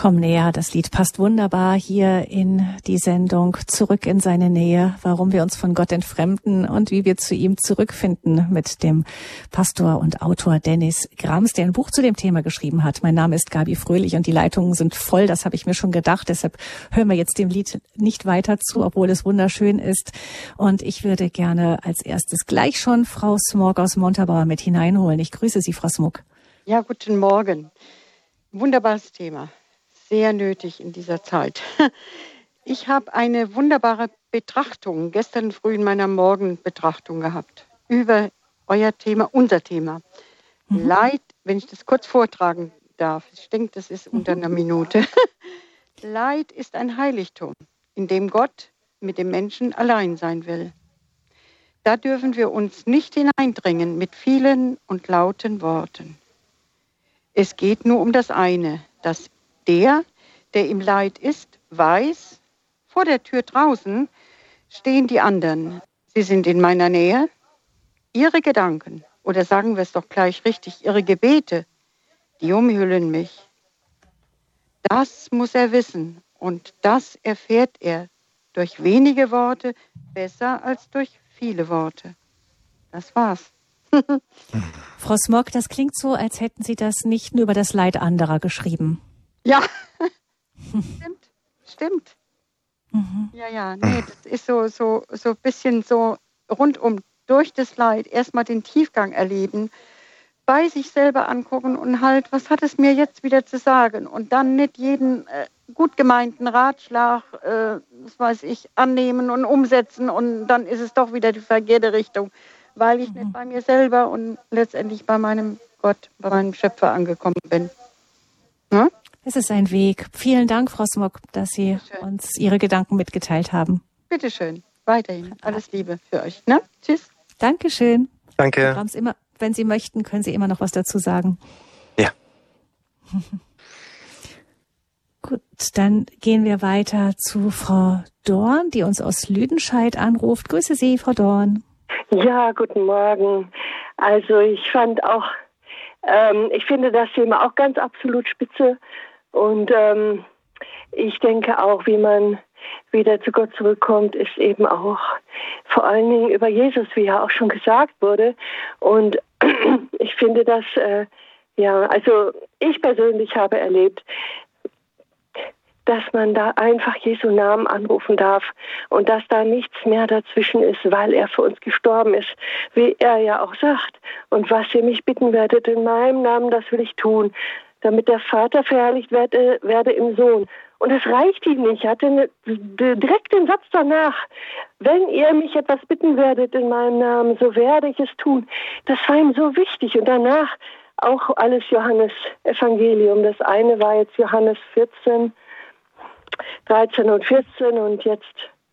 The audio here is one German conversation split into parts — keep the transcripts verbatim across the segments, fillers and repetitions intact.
Komm näher, das Lied passt wunderbar hier in die Sendung Zurück in seine Nähe, warum wir uns von Gott entfremden und wie wir zu ihm zurückfinden mit dem Pastor und Autor Dennis Grams, der ein Buch zu dem Thema geschrieben hat. Mein Name ist Gabi Fröhlich und die Leitungen sind voll, das habe ich mir schon gedacht, deshalb hören wir jetzt dem Lied nicht weiter zu, obwohl es wunderschön ist. Und ich würde gerne als erstes gleich schon Frau Smog aus Montabaur mit hineinholen. Ich grüße Sie, Frau Smog. Ja, guten Morgen. Wunderbares Thema. Sehr nötig in dieser Zeit. Ich habe eine wunderbare Betrachtung gestern früh in meiner Morgenbetrachtung gehabt über euer Thema, unser Thema. Mhm. Leid, wenn ich das kurz vortragen darf, ich denke, das ist unter einer Minute. Leid ist ein Heiligtum, in dem Gott mit dem Menschen allein sein will. Da dürfen wir uns nicht hineindrängen mit vielen und lauten Worten. Es geht nur um das eine, dass der, der im Leid ist, weiß, vor der Tür draußen stehen die anderen. Sie sind in meiner Nähe. Ihre Gedanken, oder sagen wir es doch gleich richtig, ihre Gebete, die umhüllen mich. Das muss er wissen und das erfährt er durch wenige Worte besser als durch viele Worte. Das war's. Frau Smog, das klingt so, als hätten Sie das nicht nur über das Leid anderer geschrieben. Ja, stimmt, stimmt. Mhm. Ja, ja, nee, das ist so, so, so ein bisschen so rundum durch das Leid erstmal den Tiefgang erleben, bei sich selber angucken und halt, was hat es mir jetzt wieder zu sagen? Und dann nicht jeden äh, gut gemeinten Ratschlag, äh, was weiß ich, annehmen und umsetzen und dann ist es doch wieder die verkehrte Richtung, weil ich mhm. nicht bei mir selber und letztendlich bei meinem Gott, bei meinem Schöpfer angekommen bin. Hm? Es ist ein Weg. Vielen Dank, Frau Smog, dass Sie uns Ihre Gedanken mitgeteilt haben. Bitteschön. Weiterhin. Alles Liebe für euch. Ne? Tschüss. Dankeschön. Danke. Grams, immer, wenn Sie möchten, können Sie immer noch was dazu sagen. Ja. Gut, dann gehen wir weiter zu Frau Dorn, die uns aus Lüdenscheid anruft. Grüße Sie, Frau Dorn. Ja, guten Morgen. Also ich fand auch, ähm, ich finde das Thema auch ganz absolut spitze. Und ähm, ich denke auch, wie man wieder zu Gott zurückkommt, ist eben auch vor allen Dingen über Jesus, wie ja auch schon gesagt wurde. Und ich finde das, äh, ja, also ich persönlich habe erlebt, dass man da einfach Jesu Namen anrufen darf und dass da nichts mehr dazwischen ist, weil er für uns gestorben ist, wie er ja auch sagt. Und was ihr mich bitten werdet in meinem Namen, das will ich tun, damit der Vater verherrlicht werde, werde im Sohn. Und das reicht ihm nicht. Er hatte eine, direkt den Satz danach, wenn ihr mich etwas bitten werdet in meinem Namen, so werde ich es tun. Das war ihm so wichtig. Und danach auch alles Johannes Evangelium. Das eine war jetzt Johannes vierzehn, dreizehn und vierzehn und jetzt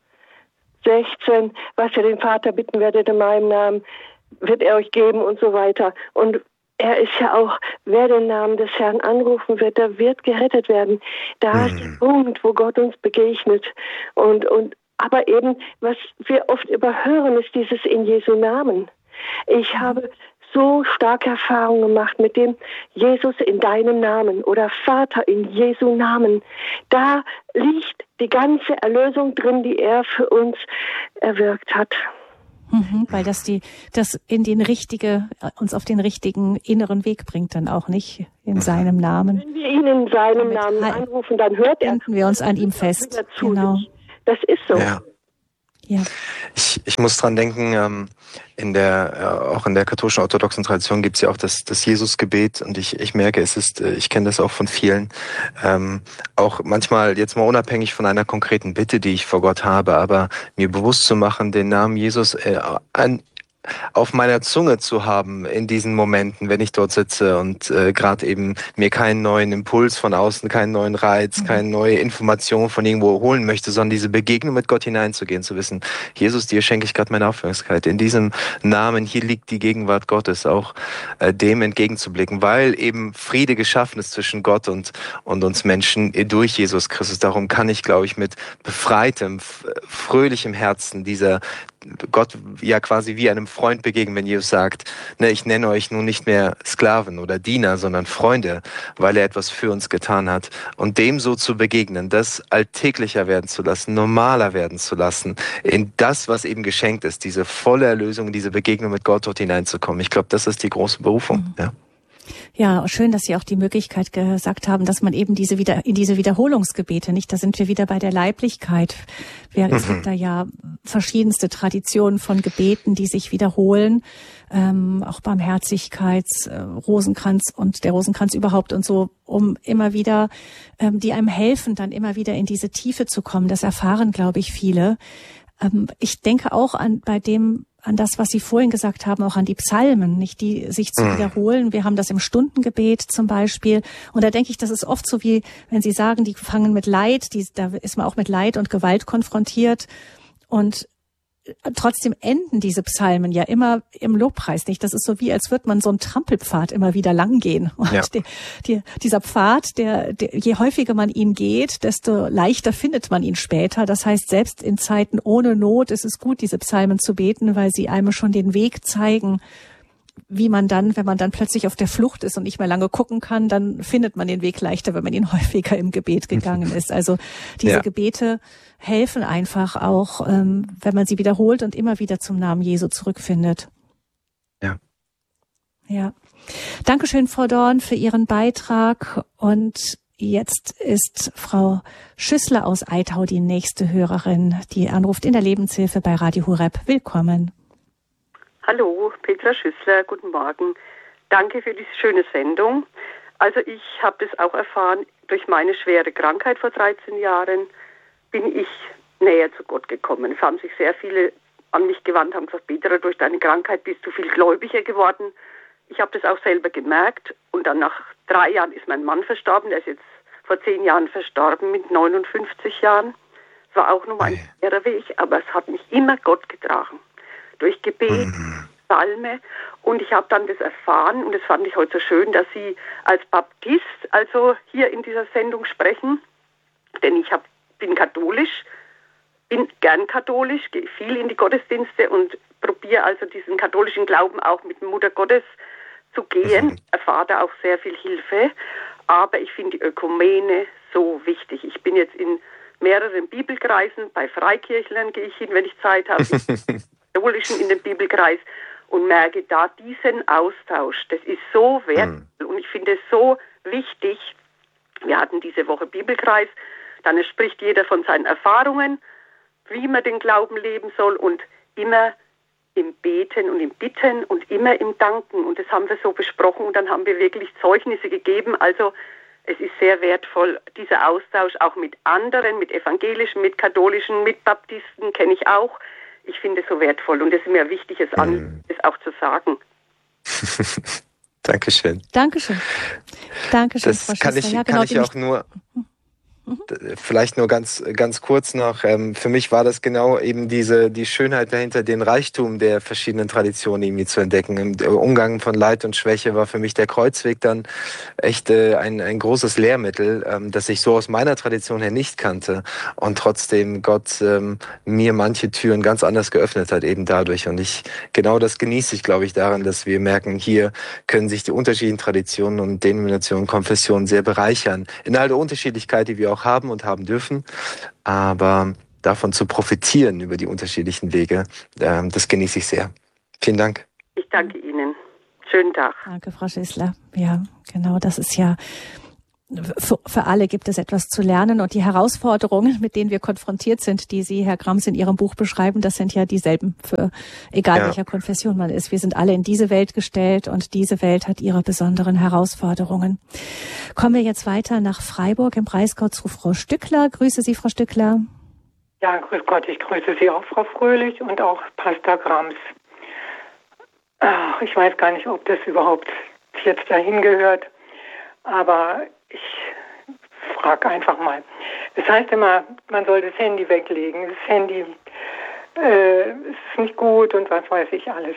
sechzehn, was ihr den Vater bitten werdet in meinem Namen, wird er euch geben und so weiter. Und er ist ja auch, wer den Namen des Herrn anrufen wird, der wird gerettet werden. Da mhm. ist der Punkt, wo Gott uns begegnet. Und, und, aber eben, was wir oft überhören, ist dieses in Jesu Namen. Ich habe so starke Erfahrungen gemacht mit dem Jesus in deinem Namen oder Vater in Jesu Namen. Da liegt die ganze Erlösung drin, die er für uns erwirkt hat. Mhm, weil das die, das in den richtige, uns auf den richtigen inneren Weg bringt, dann auch nicht in seinem Namen. Wenn wir ihn in seinem Namen anrufen, dann hört er. Binden wir uns an ihm fest. Genau. Das ist so. Ja. Ja. Ich, ich muss dran denken, ähm, in der, äh, auch in der katholischen orthodoxen Tradition gibt es ja auch das, das Jesusgebet und ich, ich merke, es ist, äh, ich kenne das auch von vielen, ähm, auch manchmal jetzt mal unabhängig von einer konkreten Bitte, die ich vor Gott habe, aber mir bewusst zu machen, den Namen Jesus äh, an, auf meiner Zunge zu haben in diesen Momenten, wenn ich dort sitze und äh, gerade eben mir keinen neuen Impuls von außen, keinen neuen Reiz, mhm. keine neue Information von irgendwo holen möchte, sondern diese Begegnung mit Gott hineinzugehen, zu wissen, Jesus, dir schenke ich gerade meine Aufmerksamkeit. In diesem Namen, hier liegt die Gegenwart Gottes, auch äh, dem entgegenzublicken, weil eben Friede geschaffen ist zwischen Gott und, und uns Menschen durch Jesus Christus. Darum kann ich, glaube ich, mit befreitem, fröhlichem Herzen dieser Gott ja quasi wie einem Freund begegnen, wenn Jesus sagt, ne, ich nenne euch nun nicht mehr Sklaven oder Diener, sondern Freunde, weil er etwas für uns getan hat. Und dem so zu begegnen, das alltäglicher werden zu lassen, normaler werden zu lassen, in das, was eben geschenkt ist, diese volle Erlösung, diese Begegnung mit Gott dort hineinzukommen. Ich glaube, das ist die große Berufung. Mhm. Ja. Ja, schön, dass Sie auch die Möglichkeit gesagt haben, dass man eben diese wieder in diese Wiederholungsgebete, nicht, da sind wir wieder bei der Leiblichkeit. Es gibt da ja verschiedenste Traditionen von Gebeten, die sich wiederholen, ähm, auch Barmherzigkeits, äh, Rosenkranz und der Rosenkranz überhaupt und so, um immer wieder, ähm, die einem helfen, dann immer wieder in diese Tiefe zu kommen. Das erfahren, glaube ich, viele. Ähm, ich denke auch an bei dem an das, was Sie vorhin gesagt haben, auch an die Psalmen, nicht die sich zu wiederholen. Wir haben das im Stundengebet zum Beispiel. Und da denke ich, das ist oft so wie, wenn Sie sagen, die fangen mit Leid, die, da ist man auch mit Leid und Gewalt konfrontiert. Und trotzdem enden diese Psalmen ja immer im Lobpreis, nicht? Das ist so wie, als würde man so einen Trampelpfad immer wieder lang gehen. Und ja. die, die, dieser Pfad, der, der, je häufiger man ihn geht, desto leichter findet man ihn später. Das heißt, selbst in Zeiten ohne Not ist es gut, diese Psalmen zu beten, weil sie einem schon den Weg zeigen, wie man dann, wenn man dann plötzlich auf der Flucht ist und nicht mehr lange gucken kann, dann findet man den Weg leichter, wenn man ihn häufiger im Gebet gegangen ist. Also diese ja. Gebete helfen einfach auch, ähm, wenn man sie wiederholt und immer wieder zum Namen Jesu zurückfindet. Ja. Ja. Dankeschön, Frau Dorn, für Ihren Beitrag. Und jetzt ist Frau Schüssler aus Eitau die nächste Hörerin, die anruft in der Lebenshilfe bei Radio Horeb. Willkommen. Hallo, Petra Schüssler, guten Morgen. Danke für diese schöne Sendung. Also ich habe das auch erfahren, durch meine schwere Krankheit vor dreizehn Jahren bin ich näher zu Gott gekommen. Es haben sich sehr viele an mich gewandt, haben gesagt, Petra, durch deine Krankheit bist du viel gläubiger geworden. Ich habe das auch selber gemerkt und dann nach drei Jahren ist mein Mann verstorben. Er ist jetzt vor zehn Jahren verstorben mit neunundfünfzig Jahren. Es war auch nur ein schwerer Weg, aber es hat mich immer Gott getragen. Durch Gebet, Psalme, und ich habe dann das erfahren und das fand ich heute so schön, dass Sie als Baptist also hier in dieser Sendung sprechen, denn ich hab, bin katholisch, bin gern katholisch, gehe viel in die Gottesdienste und probiere also diesen katholischen Glauben auch mit Mutter Gottes zu gehen, erfahre da auch sehr viel Hilfe, aber ich finde die Ökumene so wichtig. Ich bin jetzt in mehreren Bibelkreisen, bei Freikirchlern gehe ich hin, wenn ich Zeit habe, katholischen in den Bibelkreis und merke da diesen Austausch. Das ist so wertvoll mm. und ich finde es so wichtig. Wir hatten diese Woche Bibelkreis, dann spricht jeder von seinen Erfahrungen, wie man den Glauben leben soll und immer im Beten und im Bitten und immer im Danken. Und das haben wir so besprochen und dann haben wir wirklich Zeugnisse gegeben. Also es ist sehr wertvoll, dieser Austausch auch mit anderen, mit Evangelischen, mit Katholischen, mit Baptisten kenne ich auch. Ich finde es so wertvoll und es ist mir ein wichtiges Anliegen, das auch zu sagen. Dankeschön. Dankeschön. Dankeschön, das Frau kann ich, ja, genau, kann ich auch nur... Vielleicht nur ganz ganz kurz noch. Ähm, für mich war das genau eben diese die Schönheit dahinter, den Reichtum der verschiedenen Traditionen irgendwie zu entdecken. Im Umgang von Leid und Schwäche war für mich der Kreuzweg dann echt äh, ein ein großes Lehrmittel, ähm, das ich so aus meiner Tradition her nicht kannte und trotzdem Gott ähm, mir manche Türen ganz anders geöffnet hat eben dadurch. Und ich genau das genieße ich, glaube ich, daran, dass wir merken, hier können sich die unterschiedlichen Traditionen und Denominationen, Konfessionen sehr bereichern in all der Unterschiedlichkeit, die wir auch haben und haben dürfen, aber davon zu profitieren über die unterschiedlichen Wege, äh, das genieße ich sehr. Vielen Dank. Ich danke Ihnen. Schönen Tag. Danke, Frau Schüssler. Ja, genau, das ist ja, für, für alle gibt es etwas zu lernen und die Herausforderungen, mit denen wir konfrontiert sind, die Sie, Herr Grams, in Ihrem Buch beschreiben, das sind ja dieselben für egal ja. welcher Konfession man ist. Wir sind alle in diese Welt gestellt und diese Welt hat ihre besonderen Herausforderungen. Kommen wir jetzt weiter nach Freiburg im Breisgau zu Frau Stückler. Grüße Sie, Frau Stückler. Ja, grüß Gott, ich grüße Sie auch, Frau Fröhlich, und auch Pastor Grams. Ach, ich weiß gar nicht, ob das überhaupt jetzt dahin gehört, aber ich frage einfach mal. Es heißt immer, man soll das Handy weglegen. Das Handy äh, ist nicht gut und was weiß ich alles.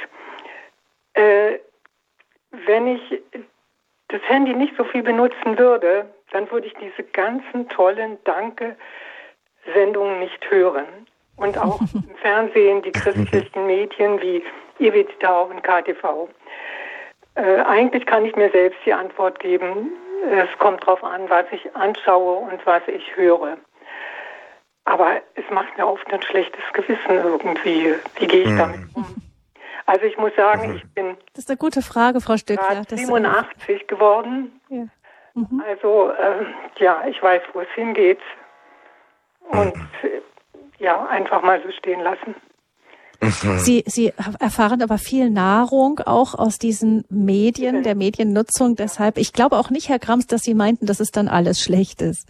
Äh, wenn ich das Handy nicht so viel benutzen würde, dann würde ich diese ganzen tollen Danke-Sendungen nicht hören. und auch im Fernsehen die christlichen Medien wie I W T V und K T V. Äh, eigentlich kann ich mir selbst die Antwort geben. Es kommt darauf an, was ich anschaue und was ich höre. Aber es macht mir oft ein schlechtes Gewissen irgendwie. Wie gehe ich mhm. damit um? Also ich muss sagen, ich bin das ist eine gute Frage, Frau Stöckler. siebenundachtzig geworden. Ja. Mhm. Also äh, ja, ich weiß, wo es hingeht. Und äh, ja, einfach mal so stehen lassen. Sie, Sie erfahren aber viel Nahrung auch aus diesen Medien, der Mediennutzung. Deshalb, ich glaube auch nicht, Herr Grams, dass Sie meinten, dass es dann alles schlecht ist.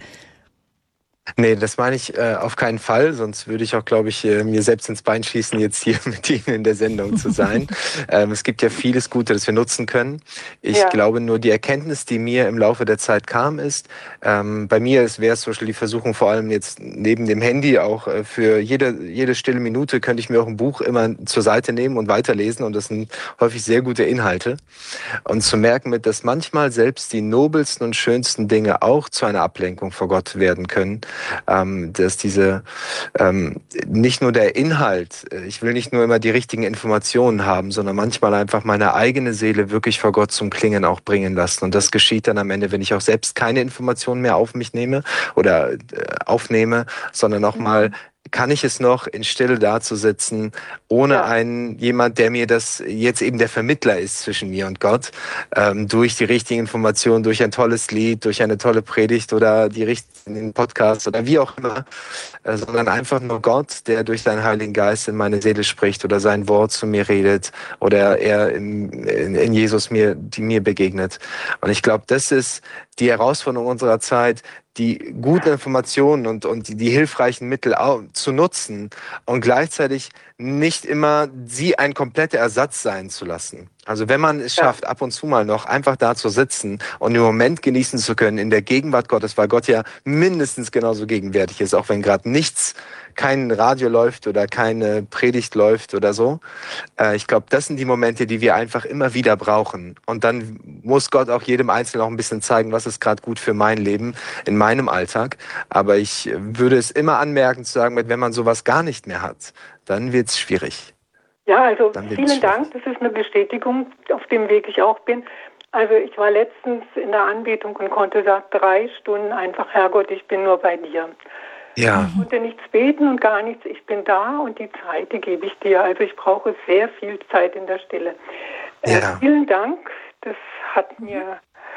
Nee, das meine ich äh, auf keinen Fall, sonst würde ich auch, glaube ich, äh, mir selbst ins Bein schießen, jetzt hier mit Ihnen in der Sendung zu sein. ähm, es gibt ja vieles Gute, das wir nutzen können. Ich ja. glaube nur, die Erkenntnis, die mir im Laufe der Zeit kam, ist, ähm, bei mir wäre es zum Beispiel die Versuchung, vor allem jetzt neben dem Handy auch äh, für jede, jede stille Minute könnte ich mir auch ein Buch immer zur Seite nehmen und weiterlesen, und das sind häufig sehr gute Inhalte. Und zu merken mit, dass manchmal selbst die nobelsten und schönsten Dinge auch zu einer Ablenkung vor Gott werden können. Ähm, dass diese ähm, nicht nur der Inhalt, ich will nicht nur immer die richtigen Informationen haben, sondern manchmal einfach meine eigene Seele wirklich vor Gott zum Klingen auch bringen lassen. Und das geschieht dann am Ende, wenn ich auch selbst keine Informationen mehr auf mich nehme oder äh, aufnehme, sondern auch mal kann ich es noch, in Stille dazusitzen, ohne ja. einen jemand, der mir das jetzt eben der Vermittler ist zwischen mir und Gott, ähm, durch die richtigen Informationen, durch ein tolles Lied, durch eine tolle Predigt oder die richtigen Podcasts oder wie auch immer, äh, sondern einfach nur Gott, der durch seinen Heiligen Geist in meine Seele spricht oder sein Wort zu mir redet oder er in, in, in Jesus mir, die mir begegnet. Und ich glaube, das ist die Herausforderung unserer Zeit, die guten Informationen und, und die, die hilfreichen Mittel auch zu nutzen und gleichzeitig nicht immer sie ein kompletter Ersatz sein zu lassen. Also wenn man es schafft, ab und zu mal noch einfach da zu sitzen und den Moment genießen zu können in der Gegenwart Gottes, weil Gott ja mindestens genauso gegenwärtig ist, auch wenn gerade nichts, kein Radio läuft oder keine Predigt läuft oder so. Äh, ich glaube, das sind die Momente, die wir einfach immer wieder brauchen. Und dann muss Gott auch jedem Einzelnen auch ein bisschen zeigen, was ist gerade gut für mein Leben, in meinem Alltag. Aber ich würde es immer anmerken zu sagen, wenn man sowas gar nicht mehr hat, dann wird es schwierig. Ja, also vielen Dank. Das ist eine Bestätigung, auf dem Weg ich auch bin. Also ich war letztens in der Anbetung und konnte sagen, drei Stunden einfach, Herrgott, ich bin nur bei dir. Ja. Ich konnte nichts beten und gar nichts. Ich bin da und die Zeit, die gebe ich dir. Also ich brauche sehr viel Zeit in der Stille. Äh, ja. Vielen Dank. Das hat mir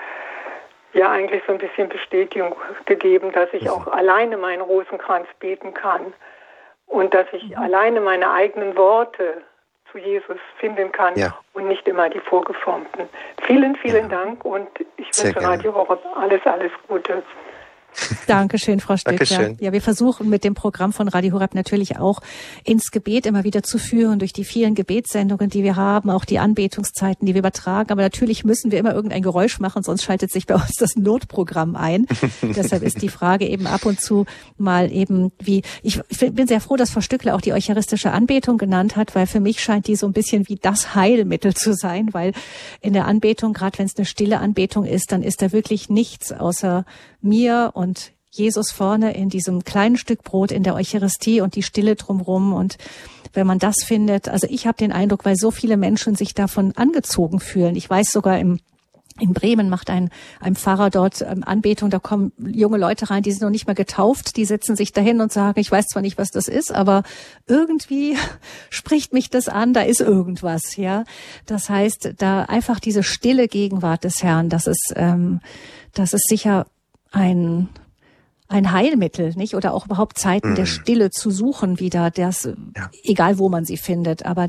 ja eigentlich so ein bisschen Bestätigung gegeben, dass ich auch alleine meinen Rosenkranz beten kann und dass ich mhm. alleine meine eigenen Worte zu Jesus finden kann ja. und nicht immer die vorgeformten. Vielen, vielen ja. Dank und ich wünsche Radio Horeb alles, alles Gute. Dankeschön, Frau Stöckler. Ja, wir versuchen mit dem Programm von Radio Horeb natürlich auch ins Gebet immer wieder zu führen, durch die vielen Gebetssendungen, die wir haben, auch die Anbetungszeiten, die wir übertragen. Aber natürlich müssen wir immer irgendein Geräusch machen, sonst schaltet sich bei uns das Notprogramm ein. Deshalb ist die Frage eben ab und zu mal eben wie, ich bin sehr froh, dass Frau Stöckler auch die eucharistische Anbetung genannt hat, weil für mich scheint die so ein bisschen wie das Heilmittel zu sein, weil in der Anbetung, gerade wenn es eine stille Anbetung ist, dann ist da wirklich nichts außer mir und Jesus vorne in diesem kleinen Stück Brot in der Eucharistie und die Stille drumherum. Und wenn man das findet, also ich habe den Eindruck, weil so viele Menschen sich davon angezogen fühlen. Ich weiß sogar im In Bremen macht ein, ein Pfarrer dort ähm, Anbetung, da kommen junge Leute rein, die sind noch nicht mal getauft, die setzen sich dahin und sagen, ich weiß zwar nicht, was das ist, aber irgendwie spricht mich das an, da ist irgendwas, ja. Das heißt, da einfach diese stille Gegenwart des Herrn, das ist, ähm, das ist sicher ein ein Heilmittel, nicht? Oder auch überhaupt Zeiten mm. der Stille zu suchen wieder, das, ja. egal wo man sie findet, aber